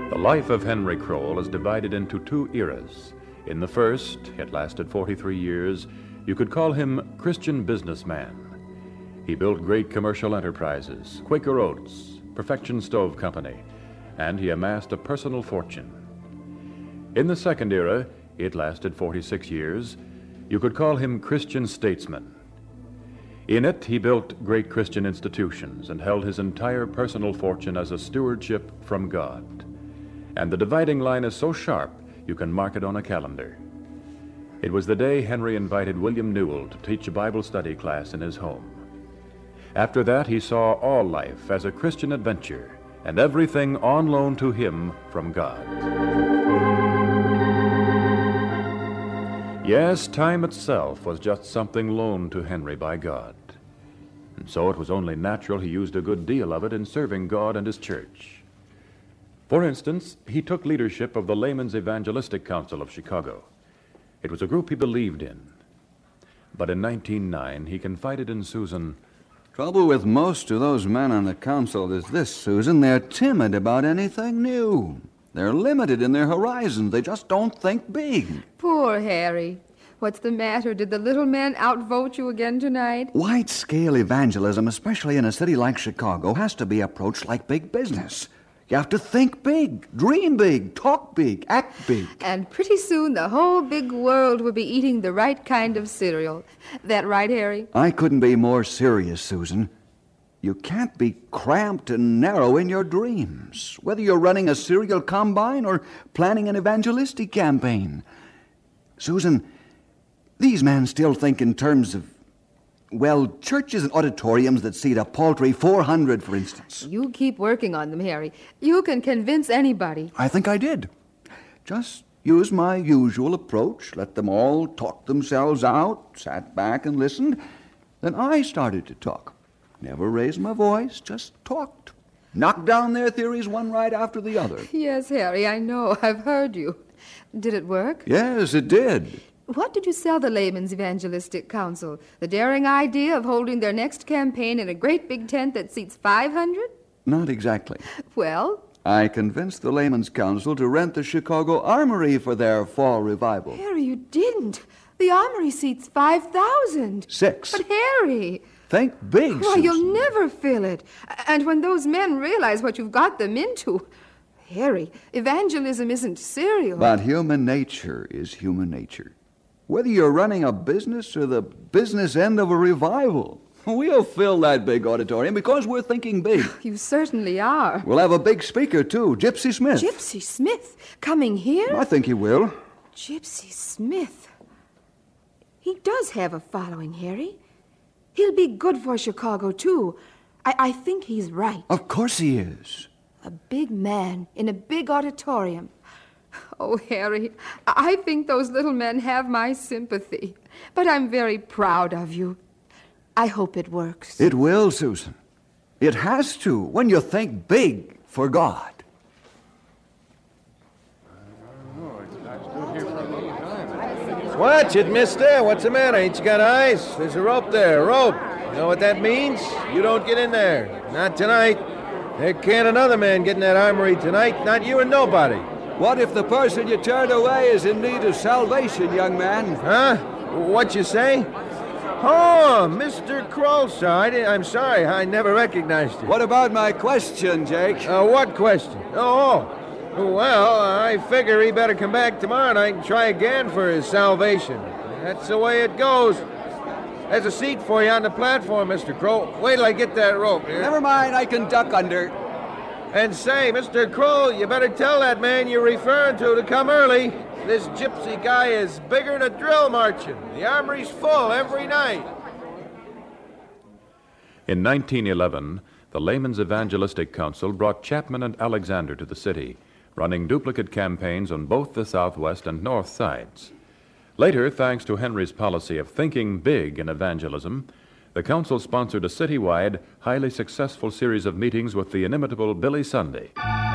The life of Henry Kroll is divided into two eras. In the first, it lasted 43 years, you could call him Christian businessman. He built great commercial enterprises, Quaker Oats, Perfection Stove Company, and he amassed a personal fortune. In the second era, it lasted 46 years, you could call him Christian statesman. In it, he built great Christian institutions and held his entire personal fortune as a stewardship from God. And the dividing line is so sharp, you can mark it on a calendar. It was the day Henry invited William Newell to teach a Bible study class in his home. After that, he saw all life as a Christian adventure and everything on loan to him from God. Yes, time itself was just something loaned to Henry by God. And so it was only natural he used a good deal of it in serving God and his church. For instance, he took leadership of the Laymen's Evangelistic Council of Chicago. It was a group he believed in. But in 1909, he confided in Susan, "Trouble with most of those men on the council is this, Susan. They're timid about anything new. They're limited in their horizons. They just don't think big." Poor Harry. What's the matter? Did the little men outvote you again tonight? Wide-scale evangelism, especially in a city like Chicago, has to be approached like big business. You have to think big, dream big, talk big, act big. And pretty soon the whole big world will be eating the right kind of cereal. That right, Harry? I couldn't be more serious, Susan. You can't be cramped and narrow in your dreams, whether you're running a cereal combine or planning an evangelistic campaign. Susan, these men still think in terms of, well, churches and auditoriums that seat a paltry 400, for instance. You keep working on them, Harry. You can convince anybody. I think I did. Just use my usual approach, let them all talk themselves out, sat back and listened. Then I started to talk. Never raised my voice, just talked. Knocked down their theories one right after the other. Yes, Harry, I know. I've heard you. Did it work? Yes, it did. What did you sell the Laymen's Evangelistic Council? The daring idea of holding their next campaign in a great big tent that seats 500? Not exactly. Well? I convinced the Laymen's Council to rent the Chicago Armory for their fall revival. Harry, you didn't. The Armory seats 5,000. 6. But Harry... Think big, Why, Susan. you'll never fill it. And when those men realize what you've got them into... Harry, evangelism isn't cereal. But human nature is human nature. Whether you're running a business or the business end of a revival, we'll fill that big auditorium because we're thinking big. You certainly are. We'll have a big speaker, too, Gypsy Smith. Gypsy Smith? Coming here? I think he will. Gypsy Smith. He does have a following, Harry. He'll be good for Chicago, too. I think he's right. Of course he is. A big man in a big auditorium. Oh, Harry, I think those little men have my sympathy. But I'm very proud of you. I hope it works. It will, Susan. It has to, when you think big for God. Watch it, mister. What's the matter? Ain't you got eyes? There's a rope there, a rope. You know what that means? You don't get in there. Not tonight. There can't another man get in that armory tonight. Not you and nobody. What if the person you turned away is in need of salvation, young man? Huh? What you say? Oh, Mr. Kroll, sir. I'm sorry. I never recognized you. What about my question, Jake? What question? Oh. Well, I figure he better come back tomorrow night and try again for his salvation. That's the way it goes. There's a seat for you on the platform, Mr. Kroll. Wait till I get that rope here. Never mind, I can duck under. And say, Mr. Kroll, you better tell that man you're referring to come early. This gypsy guy is bigger than a drill marching. The armory's full every night. In 1911, the Laymen's Evangelistic Council brought Chapman and Alexander to the city, running duplicate campaigns on both the southwest and north sides. Later, thanks to Henry's policy of thinking big in evangelism, the council sponsored a citywide, highly successful series of meetings with the inimitable Billy Sunday.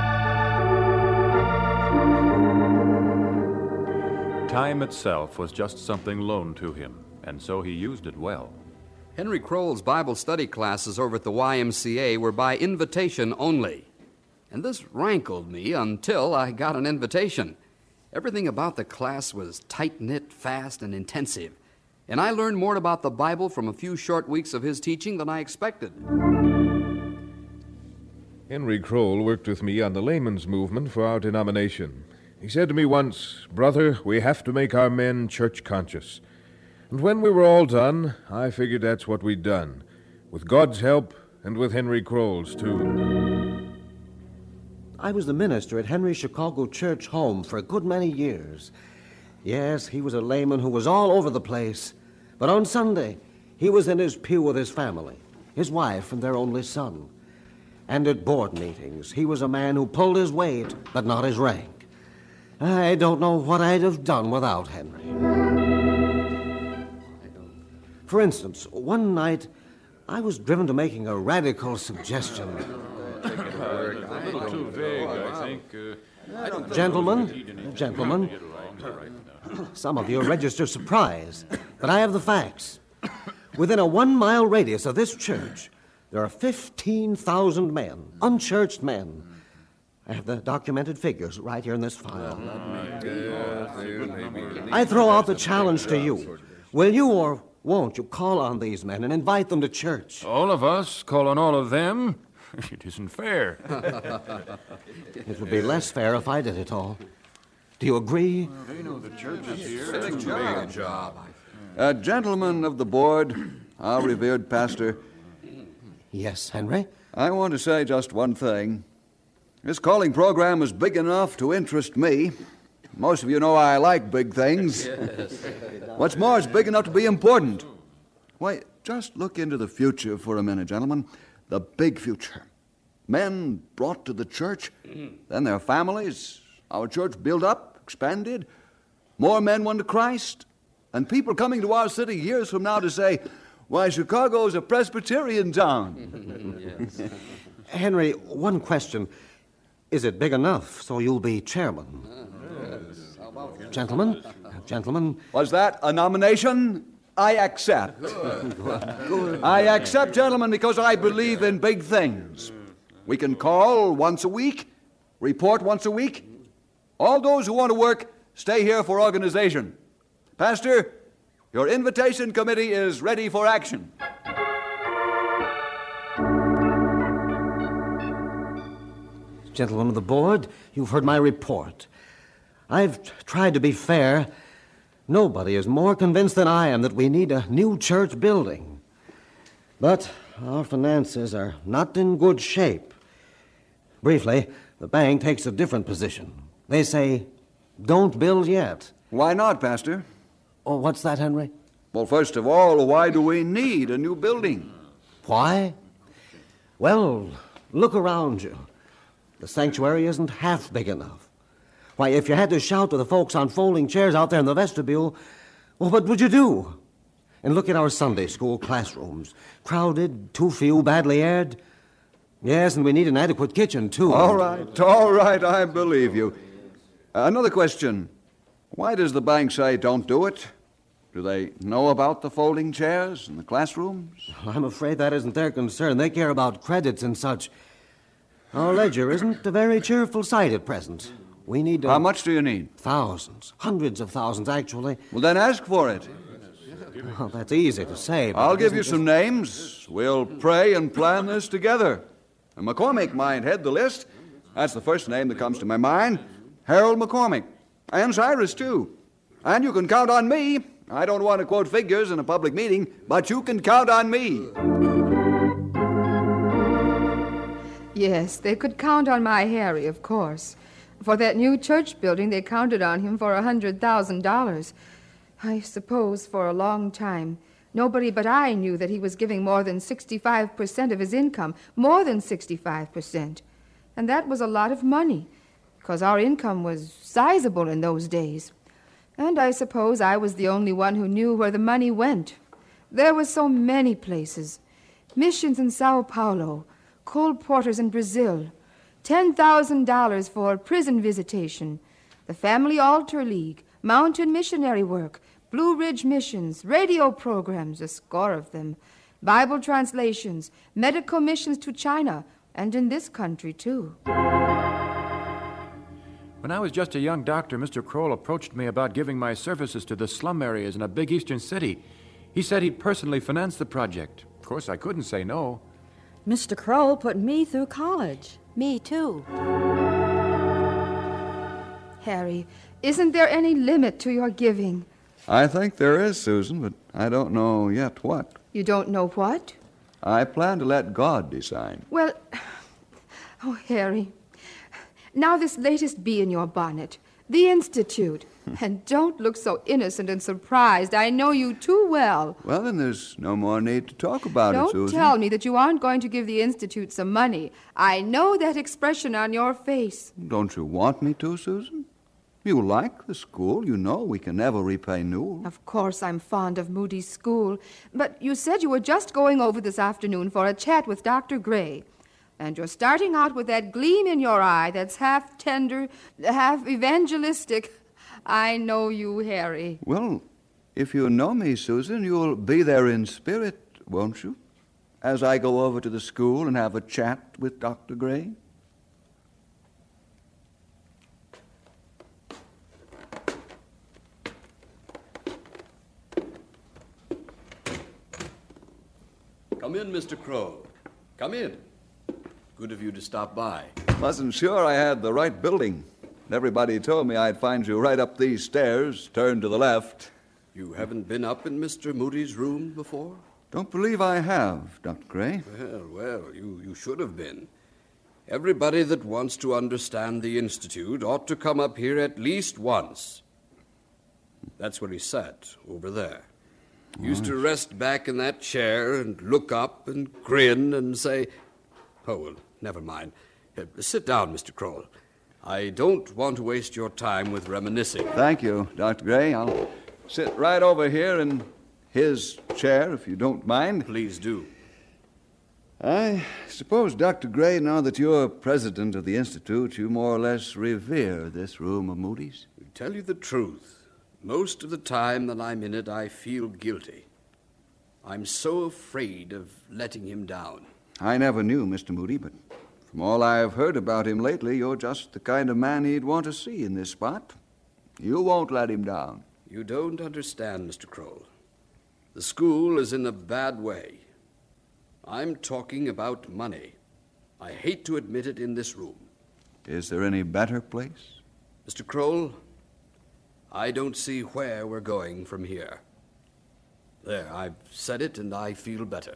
Time itself was just something loaned to him, and so he used it well. Henry Kroll's Bible study classes over at the YMCA were by invitation only. and this rankled me until I got an invitation. Everything about the class was tight-knit, fast, and intensive, and I learned more about the Bible from a few short weeks of his teaching than I expected. Henry Kroll worked with me on the layman's movement for our denomination. He said to me once, "Brother, we have to make our men church-conscious." And when we were all done, I figured that's what we'd done, with God's help and with Henry Kroll's, too. I was the minister at Henry's Chicago church home for a good many years. Yes, he was a layman who was all over the place. But on Sunday, he was in his pew with his family, his wife and their only son. And at board meetings, he was a man who pulled his weight, but not his rank. I don't know what I'd have done without Henry. For instance, one night, I was driven to making a radical suggestion. A little too vague, I think. Gentlemen, some of you register surprise, but I have the facts. Within a 1-mile radius of this church, there are 15,000 men, unchurched men. I have the documented figures right here in this file. I throw out the challenge to you. Will you or won't you call on these men and invite them to church? All of us call on all of them? It isn't fair. It would be less fair if I did it all. Do you agree? They know the church is here. Good job. Gentlemen of the board, our revered pastor, Yes, Henry? I want to say just one thing. This calling program is big enough to interest me. Most of you know I like big things. What's more, it's big enough to be important. Why, just look into the future for a minute, gentlemen. The big future. Men brought to the church, then their families, our church built up, expanded, more men won to Christ, and people coming to our city years from now to say, "Why, Chicago's a Presbyterian town." Henry, one question. Is it big enough so you'll be chairman? Gentlemen? Was that a nomination? I accept. I accept, gentlemen, because I believe in big things. We can call once a week, report once a week. All those who want to work, stay here for organization. Pastor, your invitation committee is ready for action. Gentlemen of the board, you've heard my report. I've tried to be fair. Nobody is more convinced than I am that we need a new church building. But our finances are not in good shape. Briefly, the bank takes a different position. They say, don't build yet. Why not, Pastor? Oh, what's that, Henry? Well, first of all, why do we need a new building? Why? Well, look around you. The sanctuary isn't half big enough. Why, if you had to shout to the folks on folding chairs out there in the vestibule, well, what would you do? And look at our Sunday school classrooms. Crowded, too few, badly aired. Yes, and we need an adequate kitchen, too. All right, I believe you. Another question. Why does the bank say don't do it? Do they know about the folding chairs and the classrooms? I'm afraid that isn't their concern. They care about credits and such. Our ledger isn't a very cheerful sight at present. We need... How much do you need? Thousands. Hundreds of thousands, actually. Well, then ask for it. Well, that's easy to say. But I'll give you some names. We'll pray and plan this together. And McCormick might head the list. That's the first name that comes to my mind. Harold McCormick. And Cyrus, too. And you can count on me. I don't want to quote figures in a public meeting, but you can count on me. Yes, they could count on my Harry, of course. For that new church building, they counted on him for $100,000. I suppose for a long time, nobody but I knew that he was giving more than 65% of his income, more than 65%. And that was a lot of money, because our income was sizable in those days. And I suppose I was the only one who knew where the money went. There were so many places. Missions in Sao Paulo, Cole Porters in Brazil, $10,000 for prison visitation, the Family Altar League, mountain missionary work, Blue Ridge missions, radio programs, a score of them, Bible translations, medical missions to China, and in this country, too. When I was just a young doctor, Mr. Kroll approached me about giving my services to the slum areas in a big eastern city. He said he'd personally finance the project. Of course, I couldn't say no. Mr. Kroll put me through college. Me too. Harry, isn't there any limit to your giving? I think there is, Susan, but I don't know yet what. You don't know what? I plan to let God decide. Well, oh, Harry, now this latest bee in your bonnet, the Institute. And don't look so innocent and surprised. I know you too well. Well, then there's no more need to talk about it, Susan. Don't tell me that you aren't going to give the Institute some money. I know that expression on your face. Don't you want me to, Susan? You like the school. You know we can never repay Newell. Of course I'm fond of Moody's school. But you said you were just going over this afternoon for a chat with Dr. Gray. And you're starting out with that gleam in your eye that's half tender, half evangelistic. I know you, Harry. Well, if you know me, Susan, you'll be there in spirit, won't you? As I go over to the school and have a chat with Dr. Gray. Come in, Mr. Kroll. Come in. Good of you to stop by. Wasn't sure I had the right building. Everybody told me I'd find you right up these stairs, turn to the left. You haven't been up in Mr. Moody's room before? Don't believe I have, Dr. Gray. Well, you should have been. Everybody that wants to understand the Institute ought to come up here at least once. That's where he sat, over there. He used to rest back in that chair and look up and grin and say... Oh, well, never mind. Sit down, Mr. Kroll. I don't want to waste your time with reminiscing. Thank you, Dr. Gray. I'll sit right over here in his chair, if you don't mind. Please do. I suppose, Dr. Gray, now that you're president of the Institute, you more or less revere this room of Moody's? To tell you the truth, most of the time that I'm in it, I feel guilty. I'm so afraid of letting him down. I never knew Mr. Moody, but from all I've heard about him lately, you're just the kind of man he'd want to see in this spot. You won't let him down. You don't understand, Mr. Kroll. The school is in a bad way. I'm talking about money. I hate to admit it in this room. Is there any better place? Mr. Kroll, I don't see where we're going from here. There, I've said it and I feel better.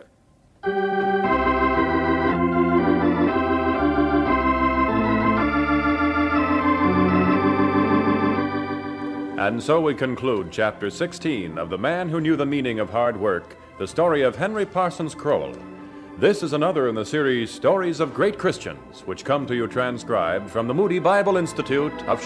And so we conclude Chapter 16 of The Man Who Knew the Meaning of Hard Work, the story of Henry Parsons Kroll. This is another in the series Stories of Great Christians, which come to you transcribed from the Moody Bible Institute of